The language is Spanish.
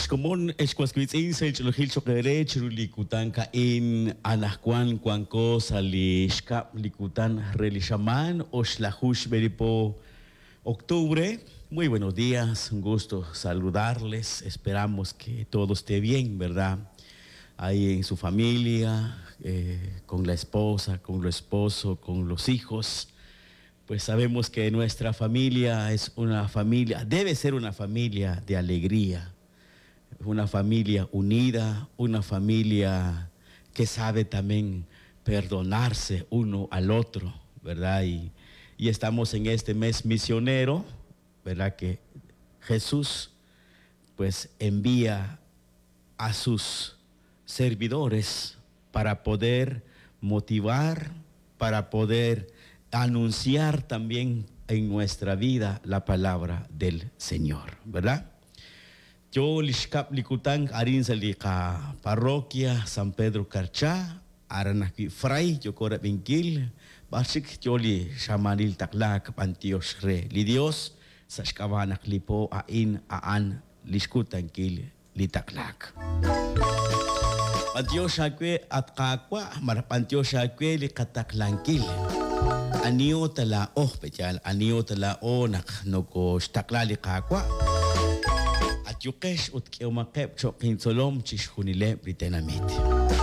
Común escuasquitz insel chulojil choquere chirulikutan ka in anahkuan cuanco sali shkap likutan relishaman o shlahush beripo octubre. Muy buenos días, un gusto saludarles. Esperamos que todo esté bien, ¿verdad? Ahí en su familia, con la esposa, con el esposo, con los hijos. Pues sabemos que nuestra familia es una familia, debe ser una familia de alegría, una familia unida, una familia que sabe también perdonarse uno al otro, ¿verdad? Y estamos en este mes misionero, ¿verdad? Que Jesús pues envía a sus servidores para poder motivar, para poder anunciar también en nuestra vida la palabra del Señor, ¿verdad? Yo lishkap likutan arin sa lika parroquia San Pedro Carcha, aranaki fray, yo kora bingkil, basik yo li shamanil taklak pantios re, li Dios sa shkawanak lipo ain aan lishkutan kil li taklak. Pantios shakwe at kakwa, marapantios shakwe li kataklankil. Anio tala pechal, anio tala nak noko shtaklali kakwa. At yukesh ut keumakep chokin solom chishunile britenamit.